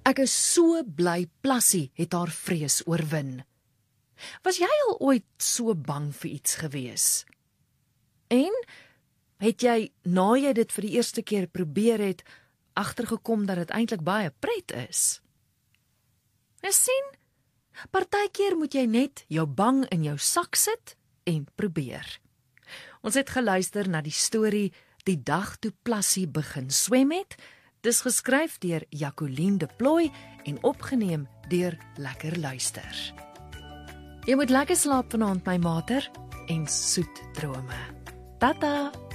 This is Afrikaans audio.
Ek is so bly Plassie het haar vrees oorwin. Was jy al ooit so bang vir iets gewees? En het jy, na jy dit vir die eerste keer probeer het, agtergekom dat dit eintlik baie pret is? Nou sien, partykeer moet jy net jou bang in jou sak sit en probeer. Ons het geluister na die storie Die dag toe Plassie begin swem het. Dis geskryf deur Jacqueline de Plooy en opgeneem deur Lekker Luister. Jy moet lekker slaap vanaand, my mater, en soet drome. Tata!